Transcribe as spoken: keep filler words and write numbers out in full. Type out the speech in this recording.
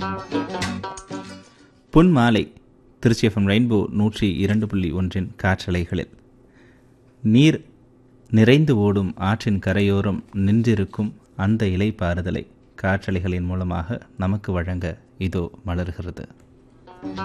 புன் மாலை Trichy FM rainbow நூற்றி இரண்டு புள்ளி ஒன்றின் காற்றலைகளில் நீர் நிறைந்து ஓடும் ஆற்றின் கரையோரம் நின்றிருக்கும் அந்த இலைப்பாறுதலை காற்றலைகளின் மூலமாக நமக்கு வழங்க இதோ மலர்கிறது.